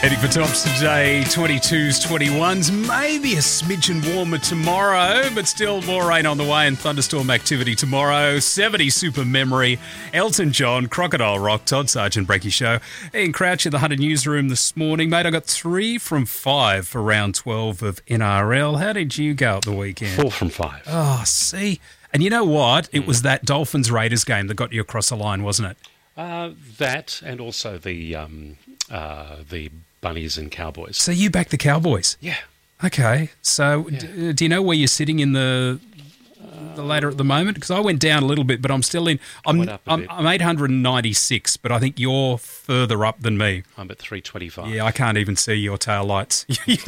Heading for tops today, 22s, 21s, maybe a smidgen warmer tomorrow, but still more rain on the way and thunderstorm activity tomorrow. 70 super memory, Elton John, Crocodile Rock, Todd Sargent, Breaky Show. Ian Crouch in the Hunter newsroom this morning. Mate, I got 3 from 5 for round 12 of NRL. How did you go at the weekend? 4 from 5. Oh, see? And you know what? It was that Dolphins-Raiders game that got you across the line, wasn't it? That and also the Bunnies and Cowboys. So you backed the Cowboys? Yeah. Okay. So do you know where you're sitting in the ladder at the moment? Because I went down a little bit, but I'm still in. I'm 896, but I think you're further up than me. I'm at 325. Yeah, I can't even see your tail lights.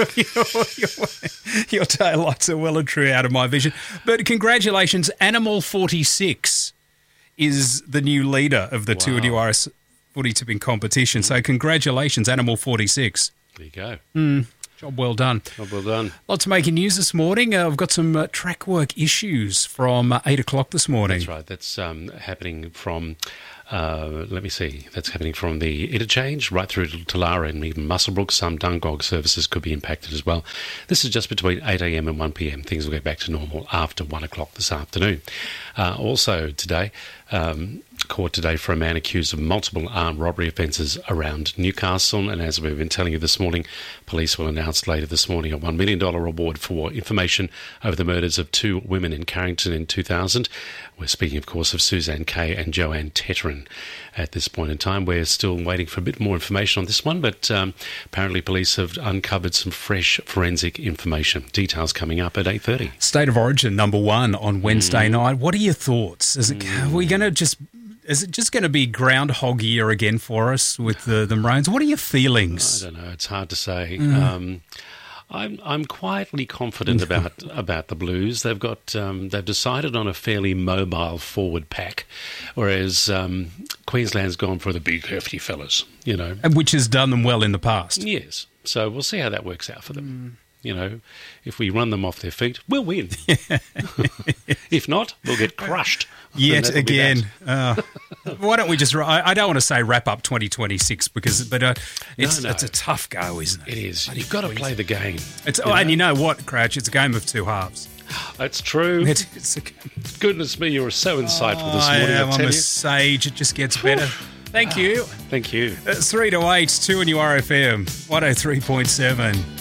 Your tail lights are well and truly out of my vision. But congratulations, Animal 46 is the new leader of the 2NURS footy tipping competition. So congratulations, Animal 46. There you go. Job well done. Job well done. Lots of making news this morning. I've got some track work issues from 8 o'clock this morning. That's right. That's happening from, that's happening from the interchange right through to Talara and even Muswellbrook. Some Dungog services could be impacted as well. This is just between 8 a.m. and 1 p.m. Things will get back to normal after 1 o'clock this afternoon. Also today, court today for a man accused of multiple armed robbery offences around Newcastle. And as we've been telling you this morning, police will announce later this morning a $1 million reward for information over the murders of 2 women in Carrington in 2000. We're speaking, of course, of Suzanne Kay and Joanne Tetterin. At this point in time, we're still waiting for a bit more information on this one, but apparently police have uncovered some fresh forensic information. Details coming up at 8:30. State of Origin number 1 on Wednesday night. What are your thoughts? Is it just going to be Groundhog Year again for us with the Maroons? What are your feelings? I don't know. It's hard to say. I'm quietly confident about the Blues. They've decided on a fairly mobile forward pack, whereas Queensland's gone for the big hefty fellas, And which has done them well in the past. Yes. So we'll see how that works out for them. If we run them off their feet, we'll win. If not, we'll get crushed. Yet again. Why don't we just... I don't want to say wrap up 2026 it's a tough go, isn't it? It is. You've got to play the game. And you know what, Crouch? It's a game of 2 halves. That's true. Goodness me, you were so insightful this morning. I'm a sage. It just gets better. Thank you. Thank you. 3 to 8, 2NURFM, 103.7.